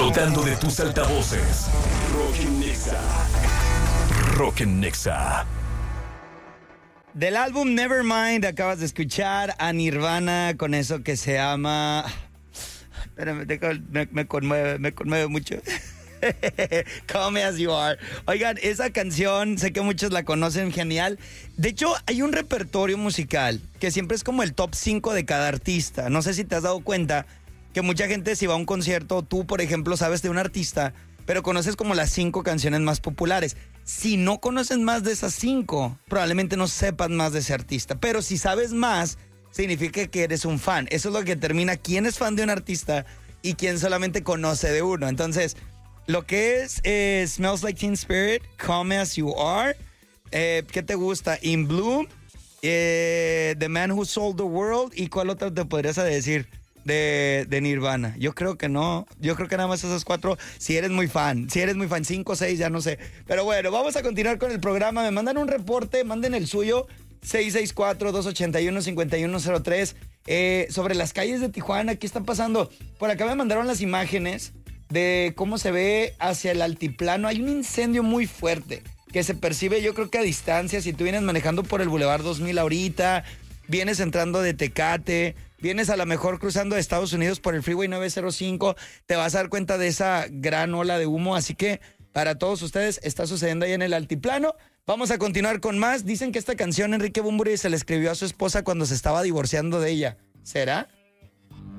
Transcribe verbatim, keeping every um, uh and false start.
Explotando de tus altavoces. Rock en Nexa. Rock en Nexa. Del álbum Nevermind acabas de escuchar a Nirvana con eso que se llama... Espérame, me, me conmueve, me conmueve mucho. Come As You Are. Oigan, esa canción, sé que muchos la conocen, genial. De hecho, hay un repertorio musical que siempre es como el top cinco de cada artista. No sé si te has dado cuenta que mucha gente, si va a un concierto, tú, por ejemplo, sabes de un artista, pero conoces como las cinco canciones más populares. Si no conoces más de esas cinco, probablemente no sepas más de ese artista. Pero si sabes más, significa que eres un fan. Eso es lo que determina quién es fan de un artista y quién solamente conoce de uno. Entonces, lo que es eh, Smells Like Teen Spirit, Come As You Are, eh, ¿qué te gusta? In Bloom, eh, The Man Who Sold the World, ¿y cuál otra te podrías decir de, de Nirvana? Yo creo que no, yo creo que nada más esas cuatro, si eres muy fan, si eres muy fan, cinco o seis, ya no sé. Pero bueno, vamos a continuar con el programa. Me mandan un reporte, manden el suyo, seis seis cuatro, dos ocho uno, cinco uno cero tres, eh, sobre las calles de Tijuana. ¿Qué está pasando? Por acá me mandaron las imágenes de cómo se ve hacia el altiplano. Hay un incendio muy fuerte que se percibe, yo creo que a distancia. Si tú vienes manejando por el Boulevard dos mil ahorita, vienes entrando de Tecate, vienes a lo mejor cruzando de Estados Unidos por el Freeway nueve cero cinco, te vas a dar cuenta de esa gran ola de humo. Así que para todos ustedes está sucediendo ahí en el altiplano. Vamos a continuar con más. Dicen que esta canción Enrique Bunbury se la escribió a su esposa cuando se estaba divorciando de ella. ¿Será?